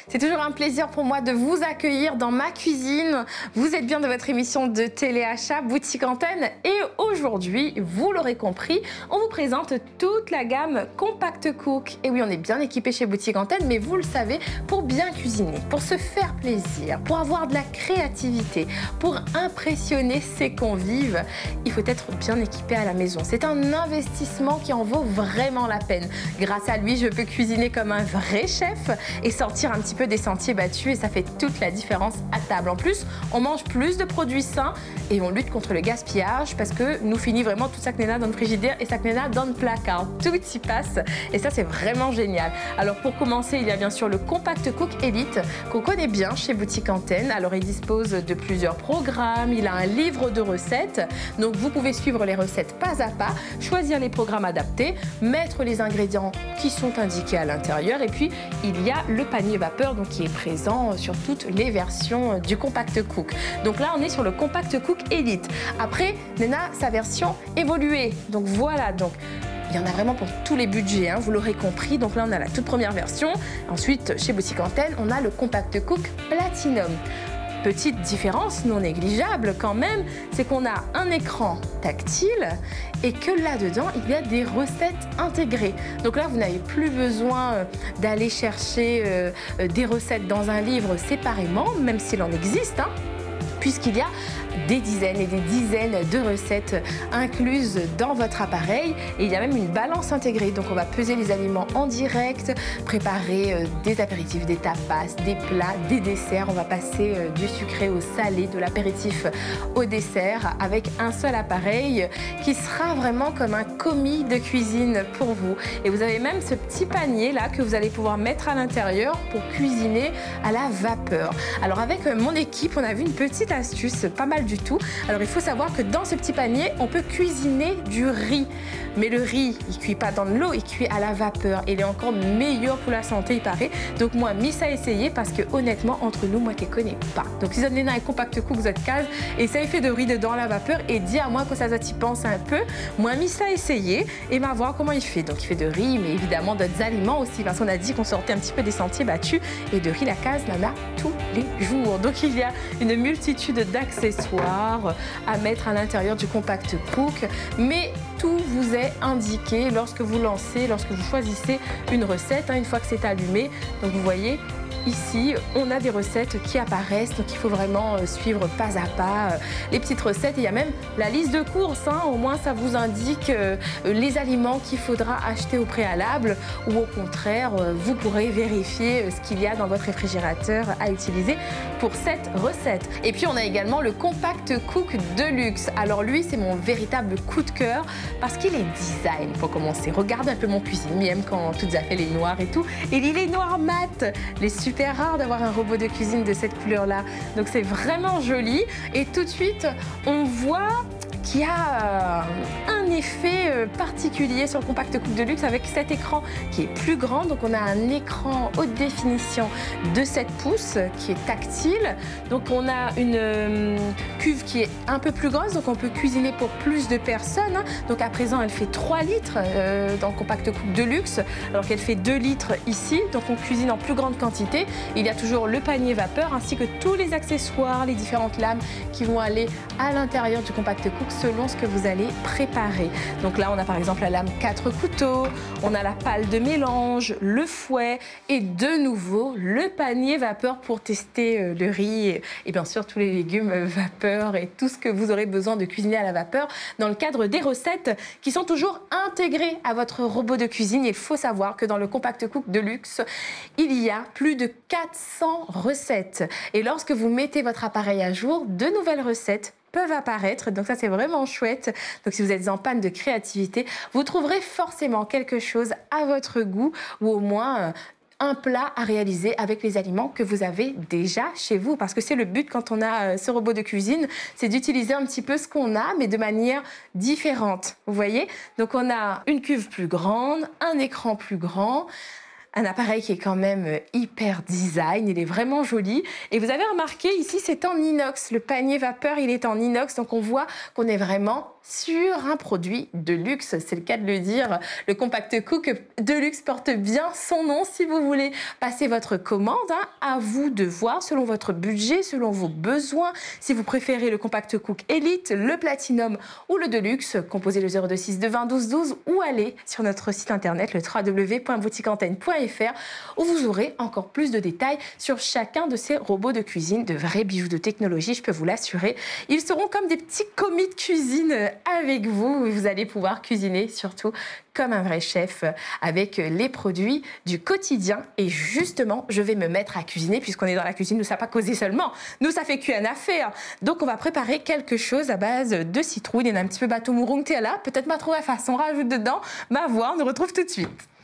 C'est toujours un plaisir pour moi de vous accueillir dans ma cuisine. Vous êtes bien de votre émission de téléachat Boutique Antenne et aujourd'hui, vous l'aurez compris, on vous présente toute la gamme Compact Cook. Et oui, on est bien équipé chez Boutique Antenne, mais vous le savez, pour bien cuisiner, pour se faire plaisir, pour avoir de la créativité, pour impressionner ses convives, il faut être bien équipé à la maison. C'est un investissement qui en vaut vraiment la peine. Grâce à lui, je peux cuisiner comme un vrai chef et sortir un petit peu des sentiers battus et ça fait toute la différence à table. En plus, on mange plus de produits sains et on lutte contre le gaspillage parce que nous finit vraiment tout ça dans le frigidaire et ça dans le placard. Tout y passe et ça, c'est vraiment génial. Alors pour commencer, il y a bien sûr le Compact Cook Elite qu'on connaît bien chez Boutique Antenne. Alors il dispose de plusieurs programmes, il a un livre de recettes, donc vous pouvez suivre les recettes pas à pas, choisir les programmes adaptés, mettre les ingrédients qui sont indiqués à l'intérieur et puis il y a le panier vapeur donc qui est présent sur toutes les versions du Compact Cook. Donc là on est sur le Compact Cook Elite. Après, on a sa version évoluée. Donc voilà, donc il y en a vraiment pour tous les budgets, hein, vous l'aurez compris. Donc là on a la toute première version. Ensuite chez Boutique Antenne, on a le Compact Cook Platinum. Petite différence non négligeable quand même, c'est qu'on a un écran tactile et que là-dedans, il y a des recettes intégrées. Donc là, vous n'avez plus besoin d'aller chercher des recettes dans un livre séparément, même s'il en existe, hein, puisqu'il y a des dizaines et des dizaines de recettes incluses dans votre appareil et il y a même une balance intégrée. Donc on va peser les aliments en direct, préparer des apéritifs, des tapas, des plats, des desserts. On va passer du sucré au salé, de l'apéritif au dessert avec un seul appareil qui sera vraiment comme un commis de cuisine pour vous. Et vous avez même ce petit panier là que vous allez pouvoir mettre à l'intérieur pour cuisiner à la vapeur. Alors avec mon équipe, on a vu une petite astuce, pas mal du tout. Alors il faut savoir que dans ce petit panier, on peut cuisiner du riz. Mais le riz, il cuit pas dans de l'eau, il cuit à la vapeur. Il est encore meilleur pour la santé, il paraît. Donc moi, mis à essayer parce que honnêtement, entre nous, moi, je ne connais pas. Donc si vous avez un Compact Cook, vous êtes case, essayez fait de riz dedans à la vapeur et dis à moi que ça y pense un peu. Moi, mis à essayer et va voir comment il fait. Donc il fait de riz, mais évidemment d'autres aliments aussi parce qu'on a dit qu'on sortait un petit peu des sentiers battus et de riz, la case en a tous les jours. Donc il y a une multitude d'accessoires à mettre à l'intérieur du Compact Cook, mais tout vous est indiqué lorsque vous lancez, lorsque vous choisissez une recette, hein, une fois que c'est allumé. Donc vous voyez, ici, on a des recettes qui apparaissent, donc il faut vraiment suivre pas à pas les petites recettes. Il y a même la liste de courses, hein, au moins ça vous indique les aliments qu'il faudra acheter au préalable ou au contraire, vous pourrez vérifier ce qu'il y a dans votre réfrigérateur à utiliser pour cette recette. Et puis on a également le Compact Cook Deluxe. Alors lui, c'est mon véritable coup de cœur parce qu'il est design pour commencer. Regardez un peu mon cuisine, il aime quand tout à fait les noirs et tout. Et il est noir mat. Les super rare d'avoir un robot de cuisine de cette couleur-là. Donc c'est vraiment joli. Et tout de suite, on voit qu'il y a un effet particulier sur le Compact Cook Deluxe avec cet écran qui est plus grand. Donc on a un écran haute définition de 7 pouces qui est tactile. Donc on a une cuve qui est un peu plus grosse, donc on peut cuisiner pour plus de personnes, hein. Donc à présent elle fait 3 litres dans le Compact Cook Deluxe, alors qu'elle fait 2 litres ici. Donc on cuisine en plus grande quantité. Il y a toujours le panier vapeur ainsi que tous les accessoires, les différentes lames qui vont aller à l'intérieur du Compact Cook selon ce que vous allez préparer. Donc là, on a par exemple la lame 4 couteaux, on a la palle de mélange, le fouet et de nouveau le panier vapeur pour tester le riz et bien sûr tous les légumes vapeur et tout ce que vous aurez besoin de cuisiner à la vapeur dans le cadre des recettes qui sont toujours intégrées à votre robot de cuisine. Il faut savoir que dans le Compact Cook Deluxe, il y a plus de 400 recettes. Et lorsque vous mettez votre appareil à jour, de nouvelles recettes peuvent apparaître, donc ça c'est vraiment chouette. Donc si vous êtes en panne de créativité, vous trouverez forcément quelque chose à votre goût ou au moins un plat à réaliser avec les aliments que vous avez déjà chez vous. Parce que c'est le but quand on a ce robot de cuisine, c'est d'utiliser un petit peu ce qu'on a, mais de manière différente. Vous voyez? Donc on a une cuve plus grande, un écran plus grand, un appareil qui est quand même hyper design, il est vraiment joli. Et vous avez remarqué ici, c'est en inox. Le panier vapeur, il est en inox, donc on voit qu'on est vraiment sur un produit de luxe, c'est le cas de le dire. Le Compact Cook de luxe porte bien son nom. Si vous voulez passer votre commande, à vous de voir selon votre budget, selon vos besoins. Si vous préférez le Compact Cook Elite, le Platinum ou le Deluxe, composez le 026 220 12 12 ou allez sur notre site internet le www.boutiqueantenne.fr où vous aurez encore plus de détails sur chacun de ces robots de cuisine, de vrais bijoux de technologie, je peux vous l'assurer. Ils seront comme des petits commis de cuisine avec vous et vous allez pouvoir cuisiner surtout comme un vrai chef avec les produits du quotidien. Et justement, je vais me mettre à cuisiner puisqu'on est dans la cuisine, nous ça pas causer seulement, nous ça fait cuire un affaire. Donc on va préparer quelque chose à base de citrouille, il y en a un petit peu bateau mourung là, peut-être ma trouver façon, rajoute dedans, ma voix, on nous retrouve tout de suite.